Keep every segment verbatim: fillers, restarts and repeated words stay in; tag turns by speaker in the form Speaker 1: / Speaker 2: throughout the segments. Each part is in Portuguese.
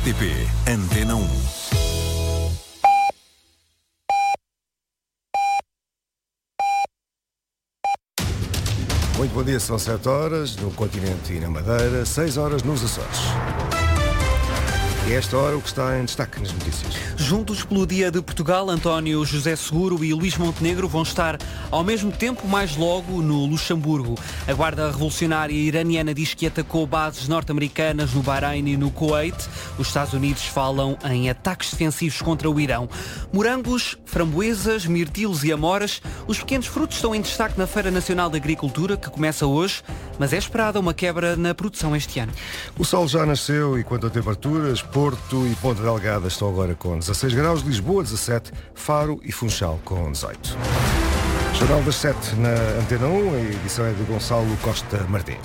Speaker 1: T P Antena um.
Speaker 2: Muito bom dia, são sete horas no continente e na Madeira, seis horas nos Açores. E a esta hora o que está em destaque nas notícias.
Speaker 3: Juntos pelo Dia de Portugal, António José Seguro e Luís Montenegro vão estar ao mesmo tempo mais logo no Luxemburgo. A Guarda Revolucionária Iraniana diz que atacou bases norte-americanas no Bahrein e no Kuwait. Os Estados Unidos falam em ataques defensivos contra o Irão. Morangos, framboesas, mirtilos e amoras. Os pequenos frutos estão em destaque na Feira Nacional da Agricultura, que começa hoje, mas é esperada uma quebra na produção este ano.
Speaker 2: O sol já nasceu e quanto a temperaturas, Porto e Ponta Delgada estão agora com dezasseis graus, Lisboa dezassete, Faro e Funchal com dezoito. Jornal das sete na Antena um, a edição é de Gonçalo Costa Martins.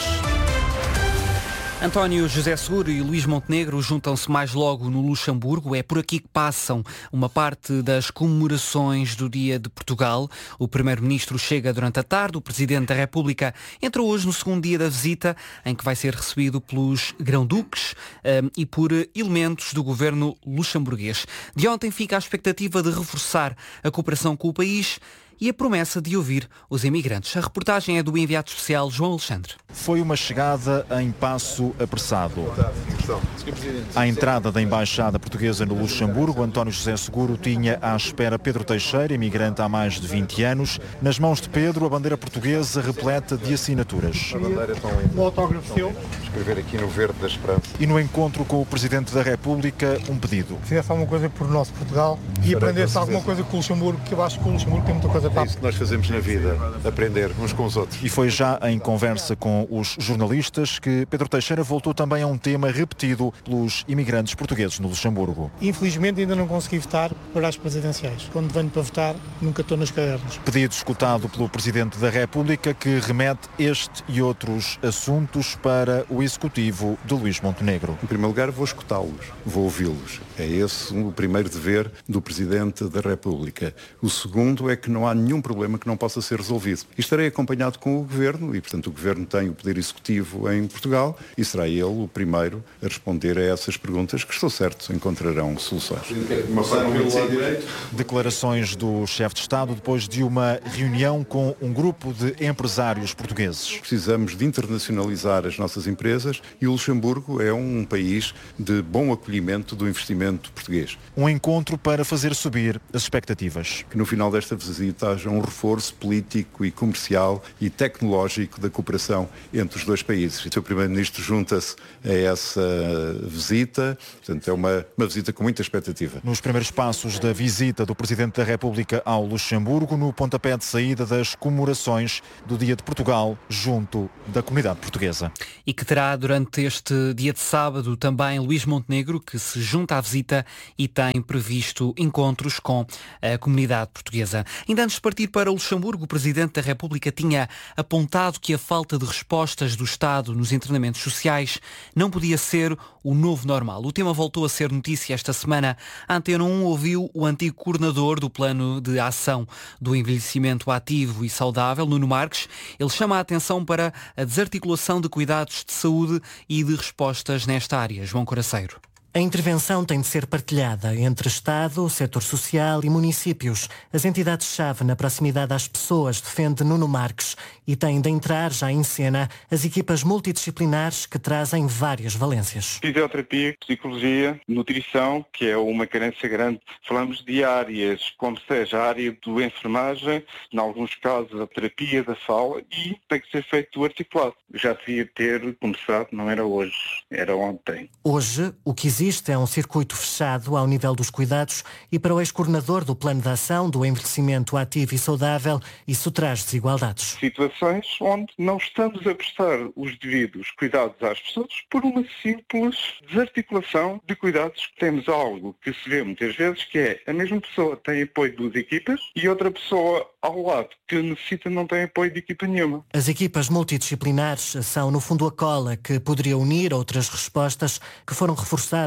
Speaker 3: António José Seguro e Luís Montenegro juntam-se mais logo no Luxemburgo. É por aqui que passam uma parte das comemorações do Dia de Portugal. O Primeiro-Ministro chega durante a tarde. O Presidente da República entra hoje no segundo dia da visita, em que vai ser recebido pelos grão-duques um, e por elementos do governo luxemburguês. De ontem fica a expectativa de reforçar a cooperação com o país e a promessa de ouvir os imigrantes. A reportagem é do enviado especial João Alexandre.
Speaker 4: Foi uma chegada em passo apressado. À entrada da Embaixada Portuguesa no Luxemburgo, António José Seguro tinha à espera Pedro Teixeira, imigrante há mais de vinte anos. Nas mãos de Pedro, a bandeira portuguesa repleta de assinaturas.
Speaker 5: A bandeira tão linda. O autógrafo seu. Escrever aqui no verde da esperança.
Speaker 4: E no encontro com o Presidente da República, um pedido.
Speaker 6: Fizesse alguma coisa por nosso Portugal e aprendesse alguma coisa com o Luxemburgo, que eu acho que o Luxemburgo tem muita coisa.
Speaker 5: É isso que nós fazemos na vida, aprender uns com os outros.
Speaker 4: E foi já em conversa com os jornalistas que Pedro Teixeira voltou também a um tema repetido pelos imigrantes portugueses no Luxemburgo.
Speaker 6: Infelizmente ainda não consegui votar para as presidenciais. Quando venho para votar, nunca estou nos cadernos.
Speaker 4: Pedido escutado pelo Presidente da República, que remete este e outros assuntos para o Executivo de Luís Montenegro.
Speaker 5: Em primeiro lugar, vou escutá-los, vou ouvi-los. É esse o primeiro dever do Presidente da República. O segundo é que não há nenhum problema que não possa ser resolvido. E estarei acompanhado com o Governo e, portanto, o Governo tem o poder executivo em Portugal e será ele o primeiro a responder a essas perguntas que, estou certo, encontrarão soluções.
Speaker 4: Declarações do chefe de Estado depois de uma reunião com um grupo de empresários portugueses.
Speaker 5: Precisamos de internacionalizar as nossas empresas e o Luxemburgo é um país de bom acolhimento do investimento português.
Speaker 4: Um encontro para fazer subir as expectativas.
Speaker 5: Que no final desta visita haja um reforço político e comercial e tecnológico da cooperação entre os dois países. O seu Primeiro-Ministro junta-se a essa visita, portanto é uma, uma visita com muita expectativa.
Speaker 4: Nos primeiros passos da visita do Presidente da República ao Luxemburgo, no pontapé de saída das comemorações do Dia de Portugal junto da comunidade portuguesa.
Speaker 3: E que terá durante este dia de sábado também Luís Montenegro, que se junta à visita e tem previsto encontros com a comunidade portuguesa. Ainda antes de partir para o Luxemburgo, o Presidente da República tinha apontado que a falta de respostas do Estado nos internamentos sociais não podia ser o novo normal. O tema voltou a ser notícia esta semana. A Antena um ouviu o antigo coordenador do Plano de Ação do Envelhecimento Ativo e Saudável, Nuno Marques. Ele chama a atenção para a desarticulação de cuidados de saúde e de respostas nesta área. João Coraceiro.
Speaker 7: A intervenção tem de ser partilhada entre Estado, setor social e municípios. As entidades-chave na proximidade às pessoas, defende Nuno Marques, e têm de entrar já em cena as equipas multidisciplinares que trazem várias valências.
Speaker 8: Fisioterapia, psicologia, nutrição, que é uma carência grande. Falamos de áreas, como seja a área do enfermagem, em alguns casos a terapia da fala, e tem que ser feito articulado. Já devia ter começado, não era hoje, era ontem.
Speaker 7: Hoje, o que existe é um circuito fechado ao nível dos cuidados e para o ex-coordenador do Plano de Ação do Envelhecimento Ativo e Saudável, isso traz desigualdades.
Speaker 8: Situações onde não estamos a prestar os devidos cuidados às pessoas por uma simples desarticulação de cuidados. Temos algo que se vê muitas vezes, que é a mesma pessoa tem apoio de duas equipas e outra pessoa ao lado que necessita não tem apoio de equipa nenhuma.
Speaker 7: As equipas multidisciplinares são, no fundo, a cola que poderia unir outras respostas que foram reforçadas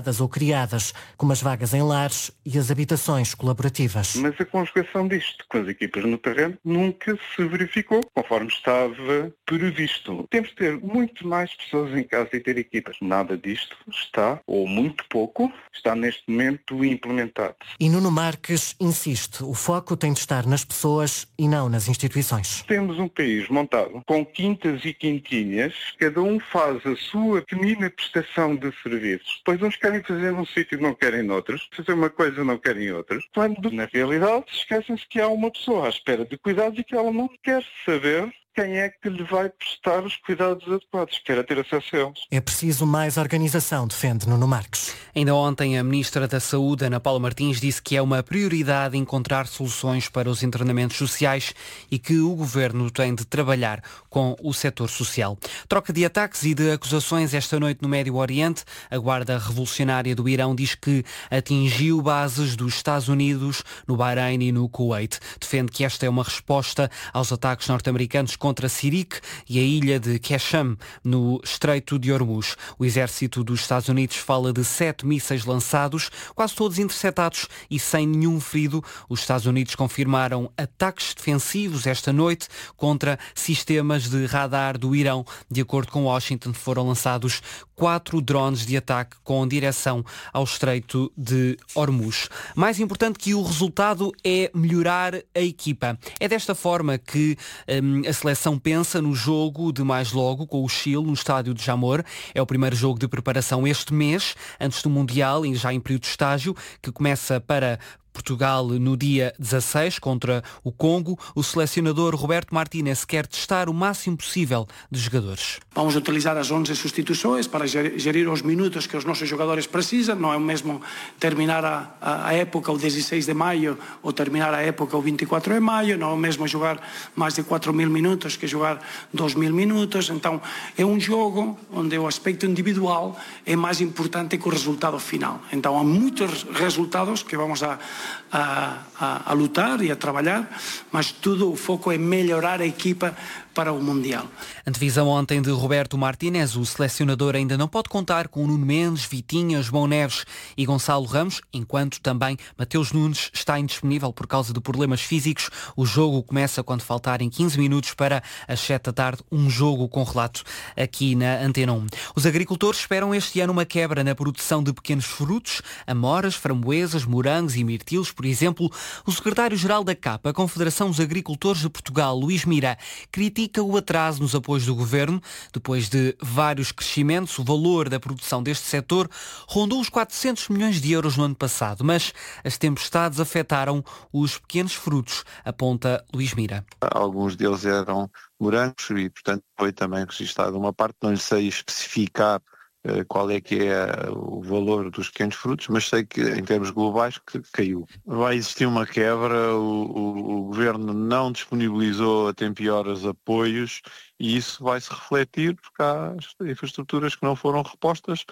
Speaker 7: ou criadas, como as vagas em lares e as habitações colaborativas.
Speaker 8: Mas a conjugação disto com as equipas no terreno nunca se verificou conforme estava previsto. Temos de ter muito mais pessoas em casa e ter equipas. Nada disto está, ou muito pouco, está neste momento implementado.
Speaker 7: E Nuno Marques insiste, o foco tem de estar nas pessoas e não nas instituições.
Speaker 8: Temos um país montado com quintas e quintinhas, cada um faz a sua pequenina prestação de serviços. Pois uns querem fazer num sítio e não querem noutros, fazer uma coisa e não querem outras. Quando, na realidade, esquecem-se que há uma pessoa à espera de cuidados e que ela não quer saber quem é que lhe vai prestar os cuidados adequados, quer ter acesso a eles.
Speaker 7: É preciso mais organização, defende Nuno Marques.
Speaker 3: Ainda ontem a Ministra da Saúde, Ana Paula Martins, disse que é uma prioridade encontrar soluções para os internamentos sociais e que o Governo tem de trabalhar com o setor social. Troca de ataques e de acusações esta noite no Médio Oriente. A Guarda Revolucionária do Irão diz que atingiu bases dos Estados Unidos no Bahrein e no Kuwait. Defende que esta é uma resposta aos ataques norte-americanos contra Sirik e a ilha de Qeshm, no Estreito de Hormuz. O exército dos Estados Unidos fala de sete mísseis lançados, quase todos interceptados e sem nenhum ferido. Os Estados Unidos confirmaram ataques defensivos esta noite contra sistemas de radar do Irão. De acordo com Washington, foram lançados quatro drones de ataque com direção ao Estreito de Hormuz. Mais importante que o resultado é melhorar a equipa. É desta forma que hum, a seleção pensa no jogo de mais logo com o Chile no estádio de Jamor. É o primeiro jogo de preparação este mês, antes do Mundial, e já em período de estágio, que começa para Portugal no dia dezasseis contra o Congo. O selecionador Roberto Martínez quer testar o máximo possível de jogadores.
Speaker 1: Vamos utilizar as onze substituições para gerir os minutos que os nossos jogadores precisam. Não é o mesmo terminar a, a época o dezesseis de maio ou terminar a época o vinte e quatro de maio. Não é o mesmo jogar mais de quatro mil minutos que jogar dois mil minutos. Então é um jogo onde o aspecto individual é mais importante que o resultado final. Então há muitos resultados que vamos a A, a, a lutar e a trabalhar, mas tudo o foco é melhorar a equipa para o Mundial.
Speaker 3: Antevisão ontem de Roberto Martínez. O selecionador ainda não pode contar com Nuno Mendes, Vitinha, João Neves e Gonçalo Ramos, enquanto também Mateus Nunes está indisponível por causa de problemas físicos. O jogo começa quando faltarem quinze minutos para as sete da tarde, um jogo com relato aqui na Antena um. Os agricultores esperam este ano uma quebra na produção de pequenos frutos, amoras, framboesas, morangos e mirtilos, por exemplo. O secretário-geral da C A P, a Confederação dos Agricultores de Portugal, Luís Mira, critica o atraso nos apoios do Governo. Depois de vários crescimentos, o valor da produção deste setor rondou os quatrocentos milhões de euros no ano passado, mas as tempestades afetaram os pequenos frutos, aponta Luís Mira.
Speaker 9: Alguns deles eram morangos e, portanto, foi também registrada uma parte, não lhe sei especificar uh, qual é que é o valor dos pequenos frutos, mas sei que em termos globais que caiu. Vai existir uma quebra, o, o, o Governo não disponibilizou a tempo e horas apoios e isso vai se refletir porque há infraestruturas que não foram repostas,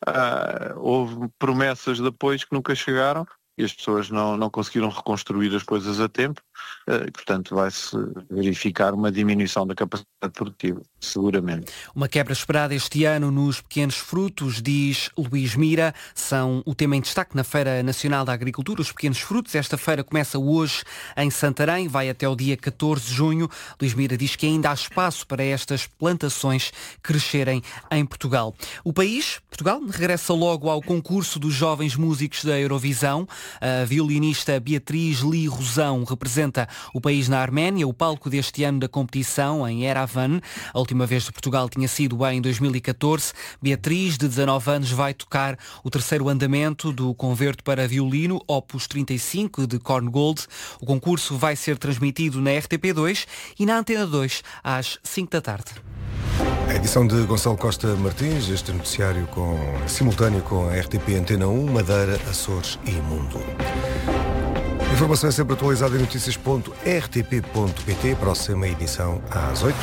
Speaker 9: uh, houve promessas de apoios que nunca chegaram e as pessoas não, não conseguiram reconstruir as coisas a tempo, uh, portanto vai-se verificar uma diminuição da capacidade produtiva, seguramente.
Speaker 3: Uma quebra esperada este ano nos pequenos frutos, diz Luís Mira, são o tema em destaque na Feira Nacional da Agricultura, os pequenos frutos. Esta feira começa hoje em Santarém, vai até o dia catorze de junho. Luís Mira diz que ainda há espaço para estas plantações crescerem em Portugal. O país, Portugal, regressa logo ao concurso dos jovens músicos da Eurovisão. A violinista Beatriz Li Rosão representa o país na Arménia, o palco deste ano da competição em Yerevan. A última vez de Portugal tinha sido em dois mil e catorze. Beatriz, de dezanove anos, vai tocar o terceiro andamento do Concerto para Violino, opus trinta e cinco, de Korngold. O concurso vai ser transmitido na R T P dois e na Antena dois às cinco da tarde.
Speaker 2: A edição de Gonçalo Costa Martins, este noticiário com, simultâneo com a R T P Antena um, Madeira, Açores e Mundo. A informação é sempre atualizada em notícias ponto r t p ponto p t, próxima edição às oito.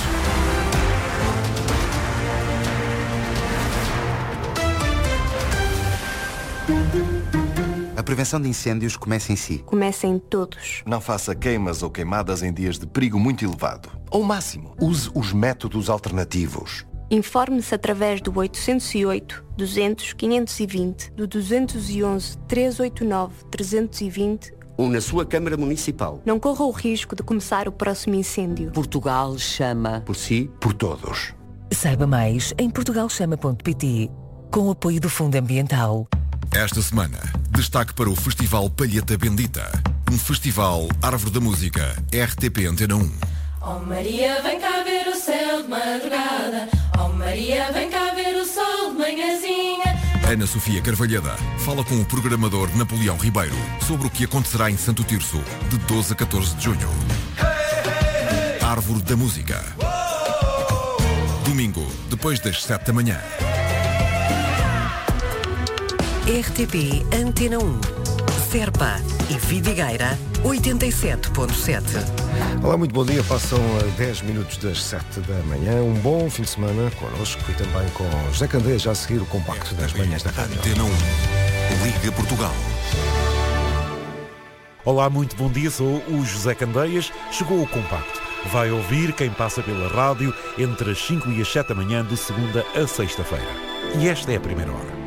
Speaker 10: A prevenção de incêndios começa em si.
Speaker 11: Começa em todos.
Speaker 12: Não faça queimas ou queimadas em dias de perigo muito elevado. Ao máximo, use os métodos alternativos.
Speaker 11: Informe-se através do oitocentos e oito, duzentos, quinhentos e vinte, do duzentos e onze, trezentos e oitenta e nove, trezentos e vinte
Speaker 12: ou na sua Câmara Municipal.
Speaker 11: Não corra o risco de começar o próximo incêndio.
Speaker 13: Portugal chama.
Speaker 12: Por si, por todos.
Speaker 13: Saiba mais em portugal chama ponto pt, com o apoio do Fundo Ambiental.
Speaker 14: Esta semana, destaque para o Festival Palheta Bendita, um festival Árvore da Música, R T P Antena um.
Speaker 15: Oh Maria, vem cá ver o céu de madrugada. Oh Maria, vem cá ver o sol de manhãzinha.
Speaker 14: Ana Sofia Carvalhada fala com o programador Napoleão Ribeiro sobre o que acontecerá em Santo Tirso, de doze a catorze de junho. Árvore da Música. Domingo, depois das sete da manhã.
Speaker 13: R T P Antena um. Serpa e Vidigueira, oitenta e sete ponto sete.
Speaker 2: Olá, muito bom dia. Passam dez minutos das sete da manhã. Um bom fim de semana connosco e também com José Candeias, já a seguir o compacto das manhãs da rádio.
Speaker 14: Antena um. Liga Portugal.
Speaker 16: Olá, muito bom dia. Sou o José Candeias. Chegou o compacto. Vai ouvir quem passa pela rádio entre as cinco e as sete da manhã, de segunda a sexta-feira. E esta é a primeira hora.